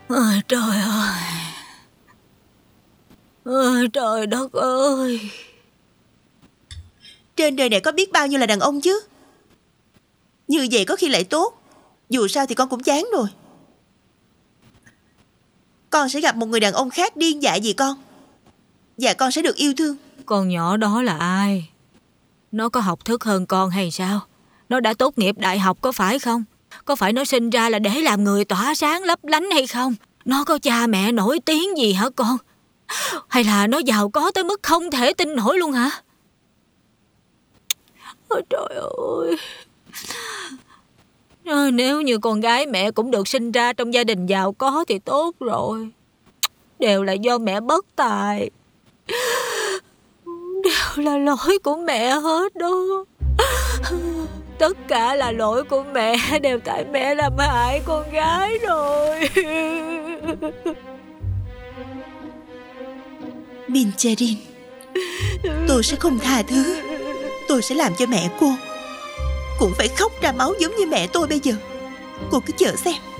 Ôi trời ơi. Ôi trời đất ơi. Trên đời này có biết bao nhiêu là đàn ông chứ. Như vậy có khi lại tốt. Dù sao thì con cũng chán rồi. Con sẽ gặp một người đàn ông khác điên dại vì con, và con sẽ được yêu thương. Con nhỏ đó là ai? Nó có học thức hơn con hay sao? Nó đã tốt nghiệp đại học có phải không? Có phải nó sinh ra là để làm người tỏa sáng lấp lánh hay không? Nó có cha mẹ nổi tiếng gì hả con? Hay là nó giàu có tới mức không thể tin nổi luôn hả? Ôi trời ơi. Nếu như con gái mẹ cũng được sinh ra trong gia đình giàu có thì tốt rồi. Đều là do mẹ bất tài. Đều là lỗi của mẹ hết đó. Tất cả là lỗi của mẹ. Đều tại mẹ làm hại con gái rồi. Min Cherin, tôi sẽ không tha thứ. Tôi sẽ làm cho mẹ cô cũng phải khóc ra máu giống như mẹ tôi bây giờ. Cô cứ chờ xem.